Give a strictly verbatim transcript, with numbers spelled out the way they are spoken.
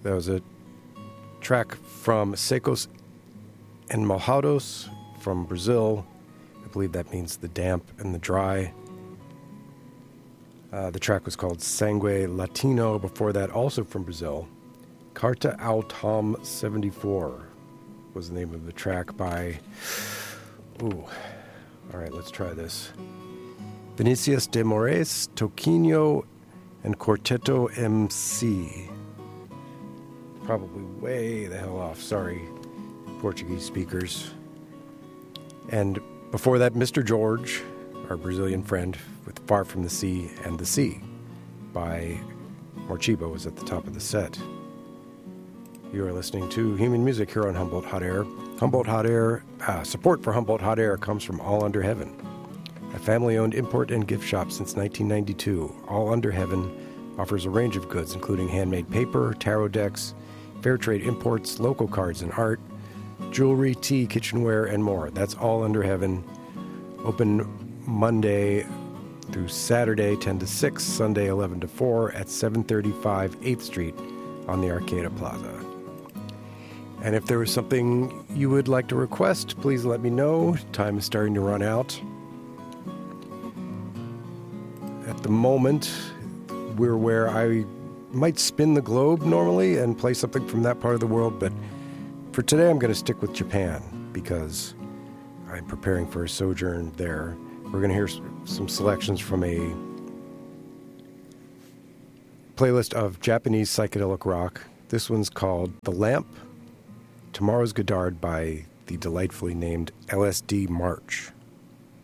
That was a track from Secos and Molhados from Brazil. I believe that means the damp and the dry. Uh, the track was called Sangue Latino. Before that, also from Brazil, Carta ao Tom seventy-four was the name of the track by... Ooh. All right, let's try this. Vinicius de Moraes, Toquinho, and Quarteto M C. Probably way the hell off. Sorry, Portuguese speakers. And before that, Mister George, our Brazilian friend, with Far From the Sea and the Sea by Morcheeba was at the top of the set. You are listening to Human Music here on Humboldt Hot Air. Humboldt Hot Air, uh, support for Humboldt Hot Air comes from All Under Heaven, a family-owned import and gift shop since nineteen ninety-two. All Under Heaven offers a range of goods, including handmade paper, tarot decks, fair trade imports, local cards and art, jewelry, tea, kitchenware, and more. That's All Under Heaven. Open Monday through Saturday, ten to six, Sunday, eleven to four, at seven thirty-five eighth Street on the Arcata Plaza. And if there was something you would like to request, please let me know. Time is starting to run out. At the moment, we're where I might spin the globe normally and play something from that part of the world, but for today I'm going to stick with Japan because I'm preparing for a sojourn there. We're going to hear some selections from a playlist of Japanese psychedelic rock. This one's called The Lamp, Tomorrow's Godard by the delightfully named L S D March.